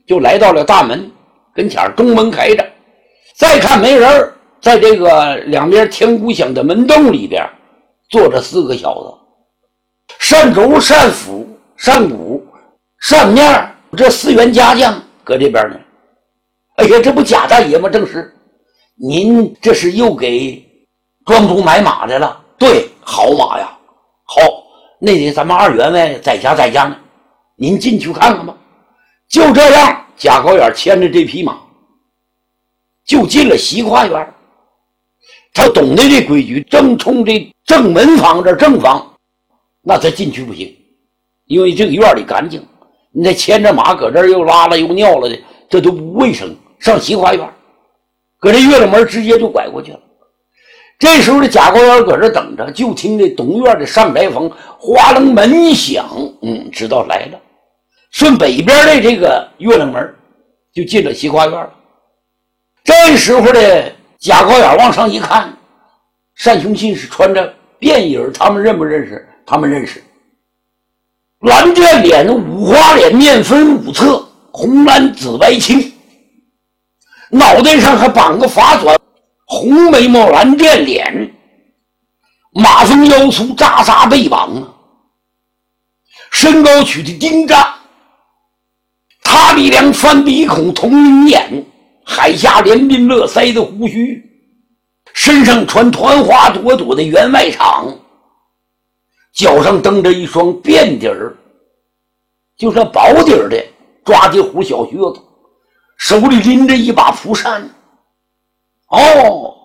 就来到了大门跟前，东门开着，再看没人，在这个两边天鼓响的门洞里边坐着4个小子，单轴、单斧、单鼓、单面，这4员家将搁这边呢。哎呀，这不贾大爷吗？正是，您这是又给庄主买马来了？对，好马呀，好，那得咱们2员外在家呢，您进去看看吧。就这样，贾高远牵着这匹马就进了西花园。他懂得这规矩，正冲这正门房这正房，那他进去不行，因为这个院里干净，你再牵着马搁这儿又拉了又尿了的，这都不卫生。上西花园，搁这月亮门直接就拐过去了。这时候的贾高远搁这等着，就听这东院的上宅房哗楞门响，知道来了。顺北边的这个月亮门就进了西花园了。这时候的贾高远往上一看，单雄信是穿着便衣，他们认不认识？他们认识。蓝靛脸，五花脸，面分5侧，红蓝紫白青，脑袋上还绑个发卷，红眉毛蓝靛脸，马蜂腰粗，扎扎背膀啊，身高取的丁扎，塌鼻梁，翻鼻孔，铜铃眼，海下连鬓乐腮的胡须，身上穿团花朵朵的员外裳，脚上蹬着一双便底儿，就是薄底儿的抓地虎小靴子，手里拎着一把蒲扇。哦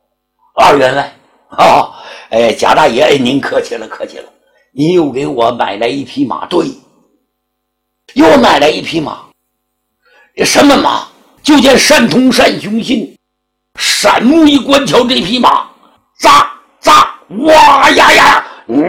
，2员外啊，贾大爷，您客气了，客气了，您又给我买来一匹马。对，又买来一匹马。这什么马？就见单通、单雄信闪目一观瞧这匹马，扎扎哇呀呀，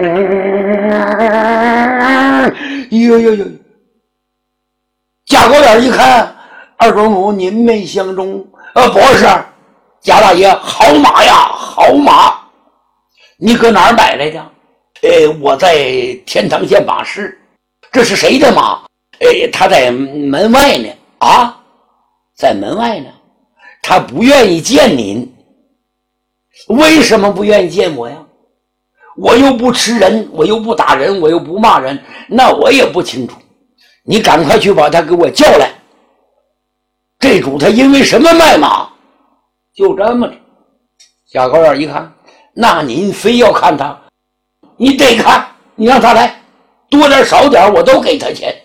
哟，贾高远一看，二庄主您没相中？不是，贾大爷，好马呀，好马！你搁哪儿买来的？我在天堂县马市。这是谁的马？他在门外呢。啊，在门外呢，他不愿意见您。为什么不愿意见我呀？我又不吃人，我又不打人，我又不骂人，那我也不清楚。你赶快去把他给我叫来。这主他因为什么卖马？就这么着。贾高远一看，那您非要看他，你得看，你让他来，多点少点我都给他钱。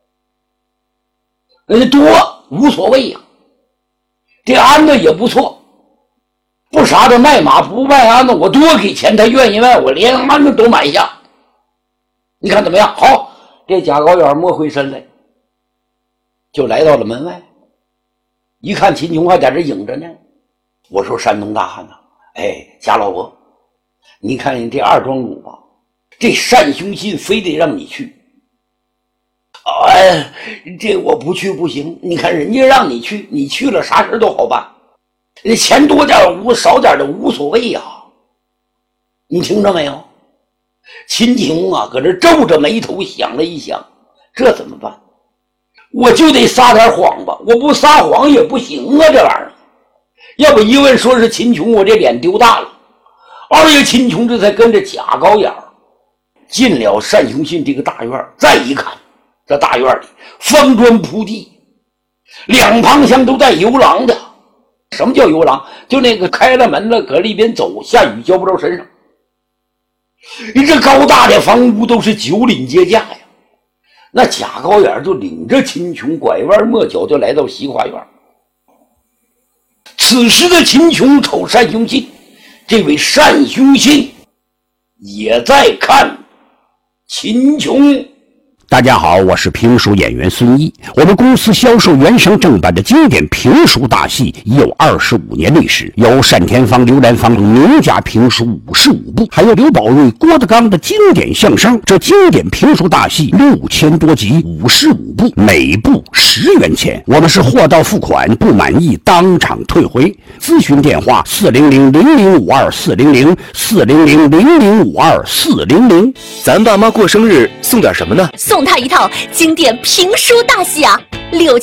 多无所谓呀，这鞍子也不错，不啥的卖马不卖鞍子，我多给钱，他愿意卖，我连鞍子都买下。你看怎么样？好，这贾高远摸回身来，就来到了门外，一看秦琼还在这影着呢。我说山东大汉呐，贾老伯，你看你这2庄主吧，这单雄信非得让你去。这我不去不行，你看人家让你去，你去了啥事都好办，钱多点少点的无所谓呀。你听着没有？秦琼啊搁这皱着眉头想了一想，这怎么办？我就得撒点谎吧，我不撒谎也不行啊，这玩意儿。要不一问说是秦琼，我这脸丢大了。2爷秦琼这才跟着贾高远进了单雄信这个大院，再一看，这大院里方砖铺地，两旁厢都带游廊的。什么叫游廊？就那个开了门了，搁里边走，下雨浇不着身上。你这高大的房屋都是9邻接驾呀。那贾高远就领着秦琼拐弯抹角就来到西花园。此时的秦琼瞅单雄信，这位单雄信也在看秦琼。 大家好，我是评书演员孙一。我们公司销售原声正版的经典评书大戏已有25年历史，有单田芳、刘兰芳名家评书55部，还有刘宝瑞、郭德纲的经典相声。这经典评书大戏6000多集，55部，每部10元钱。我们是货到付款，不满意当场退回。咨询电话400-0052-400，400-0052-400。 咱爸妈过生日送点什么呢？ 送他一套经典评书大戏啊，